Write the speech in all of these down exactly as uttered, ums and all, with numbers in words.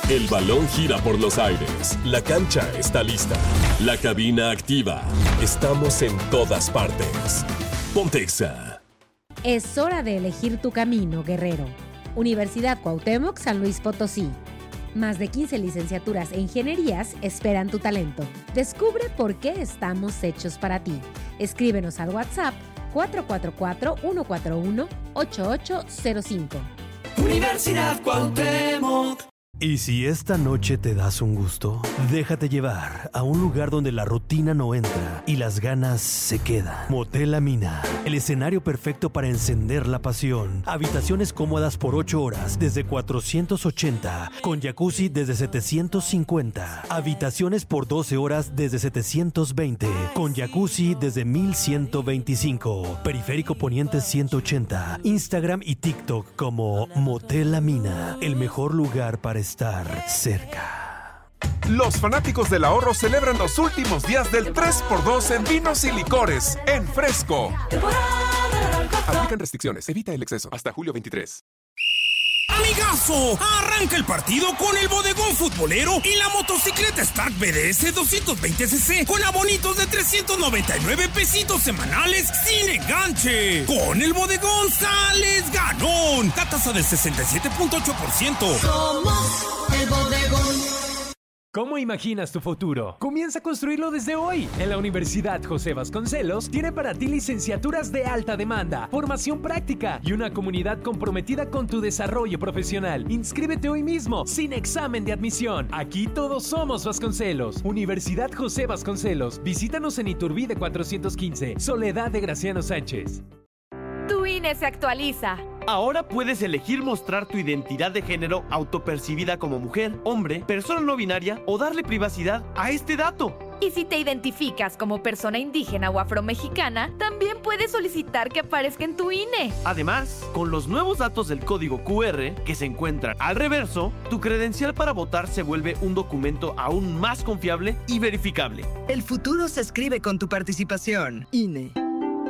El balón gira por los aires. La cancha está lista. La cabina activa. Estamos en todas partes. Ponte Exa. Es hora de elegir tu camino, guerrero. Universidad Cuauhtémoc, San Luis Potosí. Más de quince licenciaturas e ingenierías esperan tu talento. Descubre por qué estamos hechos para ti. Escríbenos al WhatsApp cuatro cuatro cuatro, uno cuatro uno, ocho ocho cero cinco. Universidad Cuauhtémoc. ¿Y si esta noche te das un gusto? Déjate llevar a un lugar donde la rutina no entra y las ganas se quedan. Motel La Mina, el escenario perfecto para encender la pasión. Habitaciones cómodas por ocho horas desde cuatrocientos ochenta, con jacuzzi desde setecientos cincuenta. Habitaciones por doce horas desde setecientos veinte, con jacuzzi desde mil ciento veinticinco. Periférico Poniente ciento ochenta. Instagram y TikTok como Motel La Mina, el mejor lugar para estar estar cerca. Los fanáticos del ahorro celebran los últimos días del tres por dos en vinos y licores en Fresco. Aplican restricciones, evita el exceso. Hasta julio veintitrés. ¡Amigazo! Arranca el partido con el bodegón futbolero y la motocicleta Stark B D S doscientos veinte cc con abonitos de trescientos noventa y nueve pesitos semanales sin enganche. Con el bodegón sales ganón. La tasa del sesenta y siete punto ocho por ciento. Somos el bodegón. ¿Cómo imaginas tu futuro? Comienza a construirlo desde hoy. En la Universidad José Vasconcelos tiene para ti licenciaturas de alta demanda, formación práctica y una comunidad comprometida con tu desarrollo profesional. Inscríbete hoy mismo, sin examen de admisión. Aquí todos somos Vasconcelos. Universidad José Vasconcelos. Visítanos en Iturbide cuatrocientos quince, Soledad de Graciano Sánchez. Tu I N E se actualiza. Ahora puedes elegir mostrar tu identidad de género autopercibida como mujer, hombre, persona no binaria o darle privacidad a este dato. Y si te identificas como persona indígena o afromexicana, también puedes solicitar que aparezca en tu I N E. Además, con los nuevos datos del código Q R que se encuentran al reverso, tu credencial para votar se vuelve un documento aún más confiable y verificable. El futuro se escribe con tu participación. I N E.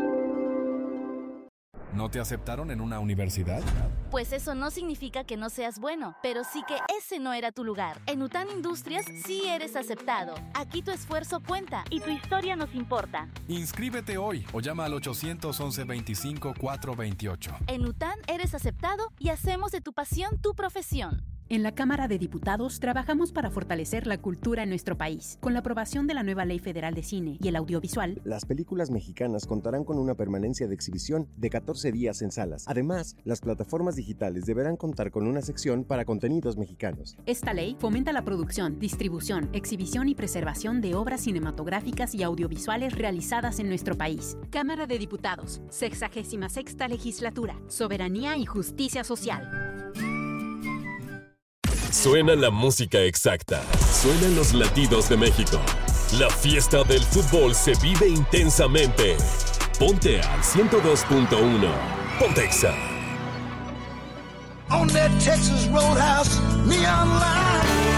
¿No te aceptaron en una universidad? Pues eso no significa que no seas bueno, pero sí que ese no era tu lugar. En UTAN Industrias sí eres aceptado. Aquí tu esfuerzo cuenta y tu historia nos importa. Inscríbete hoy o llama al ochocientos once veinticinco cuatrocientos veintiocho. En UTAN eres aceptado y hacemos de tu pasión tu profesión. En la Cámara de Diputados trabajamos para fortalecer la cultura en nuestro país. Con la aprobación de la nueva Ley Federal de Cine y el Audiovisual, las películas mexicanas contarán con una permanencia de exhibición de catorce días en salas. Además, las plataformas digitales deberán contar con una sección para contenidos mexicanos. Esta ley fomenta la producción, distribución, exhibición y preservación de obras cinematográficas y audiovisuales realizadas en nuestro país. Cámara de Diputados, sexagésima sexta Legislatura, Soberanía y Justicia Social. Suena la música exacta. Suenan los latidos de México. La fiesta del fútbol se vive intensamente. Ponte al ciento dos punto uno. Ponte Exa. On that Texas Roadhouse neon line.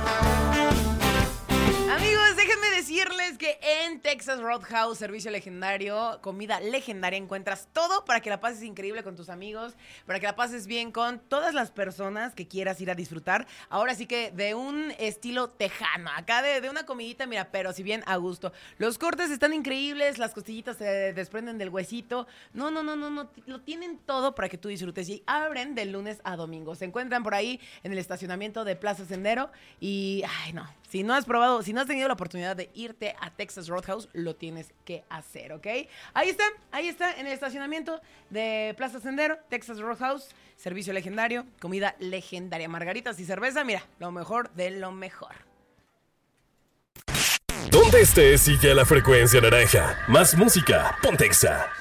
Amigos, déjenme decirles que en Texas Roadhouse, servicio legendario, comida legendaria, encuentras todo para que la pases increíble con tus amigos, para que la pases bien con todas las personas que quieras ir a disfrutar. Ahora sí que de un estilo tejano, acá de, de una comidita, mira, pero si bien a gusto. Los cortes están increíbles, las costillitas se desprenden del huesito. No, no, no, no, no, lo tienen todo para que tú disfrutes y abren de lunes a domingo. Se encuentran por ahí en el estacionamiento de Plaza Sendero y, ay no, si no has probado, si no has tenido la oportunidad de irte a Texas Roadhouse, lo tienes que hacer, ¿ok? Ahí está, ahí está, en el estacionamiento de Plaza Sendero, Texas Roadhouse, servicio legendario, comida legendaria, margaritas y cerveza, mira, lo mejor de lo mejor. Donde estés, sigue a la frecuencia naranja. Más música, Ponte Exa.